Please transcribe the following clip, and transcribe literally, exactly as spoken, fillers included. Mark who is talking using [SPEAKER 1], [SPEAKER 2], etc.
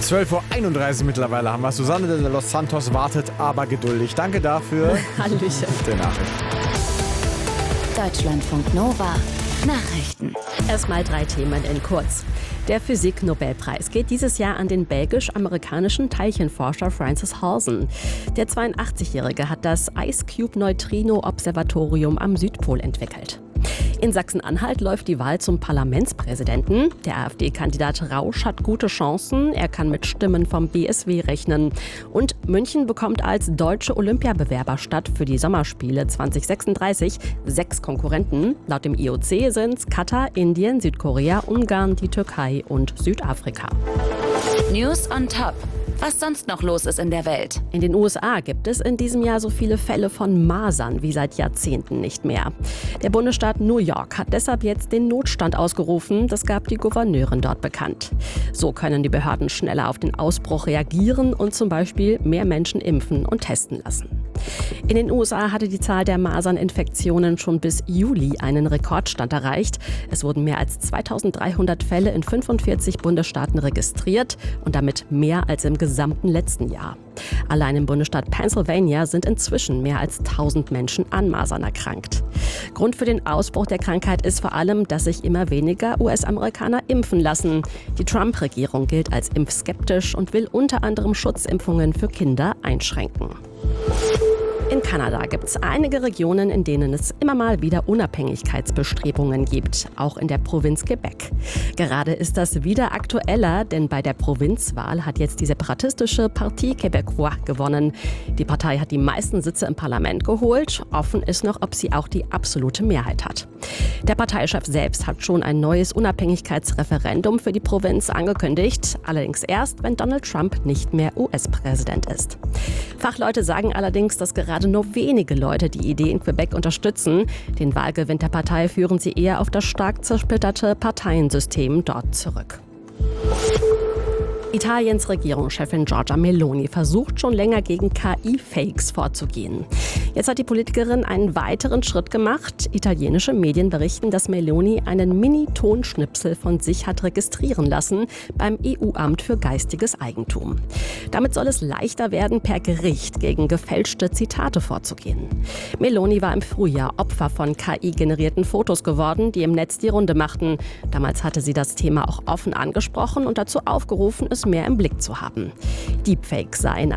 [SPEAKER 1] zwölf Uhr einunddreißig mittlerweile haben wir. Susanne de los Santos wartet aber geduldig. Danke dafür.
[SPEAKER 2] Hallöchen.
[SPEAKER 1] Der Nachricht.
[SPEAKER 3] Deutschlandfunk Nova. Nachrichten.
[SPEAKER 2] Erstmal drei Themen in kurz. Der Physik-Nobelpreis geht dieses Jahr an den belgisch-amerikanischen Teilchenforscher Francis Halsen. Der zweiundachtzigjährige hat das Ice Cube Neutrino Observatorium am Südpol entwickelt. In Sachsen-Anhalt läuft die Wahl zum Parlamentspräsidenten. Der AfD-Kandidat Rausch hat gute Chancen. Er kann mit Stimmen vom B S W rechnen. Und München bekommt als deutsche Olympiabewerberstadt für die Sommerspiele zwanzig sechsunddreißig sechs Konkurrenten. Laut dem I O C sind es Katar, Indien, Südkorea, Ungarn, die Türkei und Südafrika.
[SPEAKER 3] News on Top. Was sonst noch los ist in der Welt.
[SPEAKER 2] In den U S A gibt es in diesem Jahr so viele Fälle von Masern wie seit Jahrzehnten nicht mehr. Der Bundesstaat New York hat deshalb jetzt den Notstand ausgerufen. Das gab die Gouverneurin dort bekannt. So können die Behörden schneller auf den Ausbruch reagieren und zum Beispiel mehr Menschen impfen und testen lassen. In den U S A hatte die Zahl der Maserninfektionen schon bis Juli einen Rekordstand erreicht. Es wurden mehr als zweitausenddreihundert Fälle in fünfundvierzig Bundesstaaten registriert und damit mehr als im gesamten letzten Jahr. Allein im Bundesstaat Pennsylvania sind inzwischen mehr als tausend Menschen an Masern erkrankt. Grund für den Ausbruch der Krankheit ist vor allem, dass sich immer weniger U S-Amerikaner impfen lassen. Die Trump-Regierung gilt als impfskeptisch und will unter anderem Schutzimpfungen für Kinder einschränken. In Kanada gibt es einige Regionen, in denen es immer mal wieder Unabhängigkeitsbestrebungen gibt, auch in der Provinz Quebec. Gerade ist das wieder aktueller, denn bei der Provinzwahl hat jetzt die separatistische Parti Québécois gewonnen. Die Partei hat die meisten Sitze im Parlament geholt. Offen ist noch, ob sie auch die absolute Mehrheit hat. Der Parteichef selbst hat schon ein neues Unabhängigkeitsreferendum für die Provinz angekündigt, allerdings erst, wenn Donald Trump nicht mehr U S-Präsident ist. Fachleute sagen allerdings, dass gerade nur wenige Leute die Idee in Quebec unterstützen. Den Wahlgewinn der Partei führen sie eher auf das stark zersplitterte Parteiensystem dort zurück. Italiens Regierungschefin Giorgia Meloni versucht schon länger gegen K I-Fakes vorzugehen. Jetzt hat die Politikerin einen weiteren Schritt gemacht. Italienische Medien berichten, dass Meloni einen Mini-Tonschnipsel von sich hat registrieren lassen beim E U-Amt für geistiges Eigentum. Damit soll es leichter werden, per Gericht gegen gefälschte Zitate vorzugehen. Meloni war im Frühjahr Opfer von K I-generierten Fotos geworden, die im Netz die Runde machten. Damals hatte sie das Thema auch offen angesprochen und dazu aufgerufen, es mehr im Blick zu haben. Deepfakes seien